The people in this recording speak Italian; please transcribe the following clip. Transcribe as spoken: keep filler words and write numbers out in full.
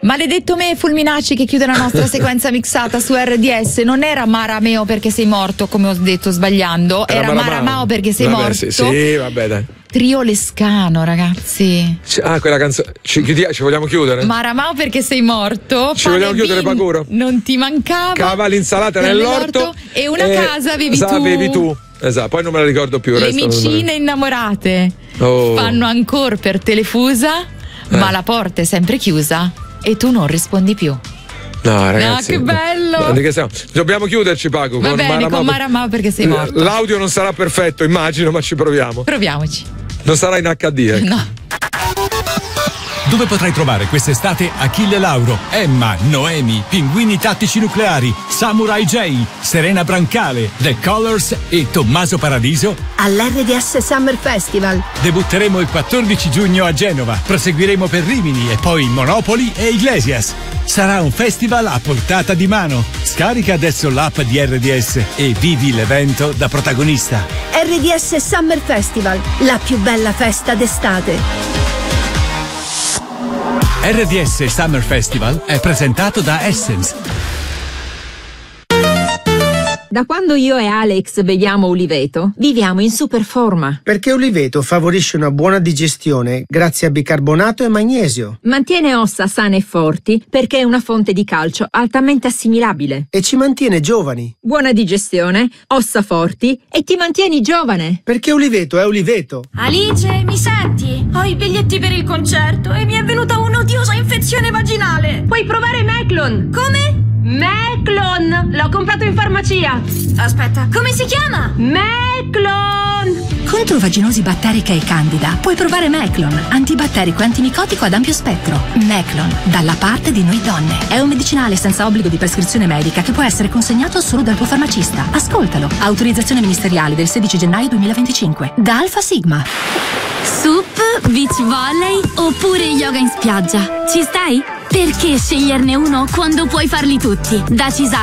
Maledetto me, Fulminacci, che chiude la nostra sequenza mixata su R D S. Non era Marameo perché sei morto, come ho detto sbagliando, era, era Maramao. Maramao perché sei vabbè, morto. Sì, sì, vabbè, dai. Trio Lescano, ragazzi. Ah, quella canzone. Ci, ci vogliamo chiudere? Maramao perché sei morto. Ci vogliamo chiudere, Pacuro? Non ti mancava. Cava l'insalata nell'orto. E una e casa avevi sa, tu. Avevi tu. Esatto, poi non me la ricordo più. Le vicine innamorate oh. fanno ancora per telefusa, eh. ma la porta è sempre chiusa e tu non rispondi più. No, ragazzi. No, che bello! Che siamo? Dobbiamo chiuderci, Paco. Va con bene, Maramao. con Maramao perché sei morto. L'audio non sarà perfetto, immagino, ma ci proviamo. Proviamoci. Non sarà in acca di, ecco. No. Dove potrai trovare quest'estate Achille Lauro, Emma, Noemi, Pinguini Tattici Nucleari, Samurai J, Serena Brancale, The Colors e Tommaso Paradiso all'R D S Summer Festival. Debutteremo il quattordici giugno a Genova, proseguiremo per Rimini e poi Monopoli e Iglesias. Sarà un festival a portata di mano. Scarica adesso l'app di R D S e vivi l'evento da protagonista. R D S Summer Festival, la più bella festa d'estate. R D S Summer Festival è presentato da Essence. Da quando io e Alex beviamo Uliveto, viviamo in super forma. Perché Uliveto favorisce una buona digestione grazie a bicarbonato e magnesio. Mantiene ossa sane e forti perché è una fonte di calcio altamente assimilabile. E ci mantiene giovani. Buona digestione, ossa forti e ti mantieni giovane. Perché Uliveto è Uliveto. Alice, mi senti? Ho i biglietti per il concerto e mi è venuta un'odiosa infezione vaginale. Puoi provare Meclon. Come? Meclon! L'ho comprato in farmacia. Aspetta, come si chiama? Meclon! Contro vaginosi batterica e candida puoi provare Meclon, antibatterico e antimicotico ad ampio spettro. Meclon, dalla parte di noi donne. È un medicinale senza obbligo di prescrizione medica che può essere consegnato solo dal tuo farmacista. Ascoltalo. Autorizzazione ministeriale del sedici gennaio duemilaventicinque. Da Alfa Sigma. Sup, beach volley oppure yoga in spiaggia? Ci stai? Perché sceglierne uno quando puoi farli tutti? Da Cisar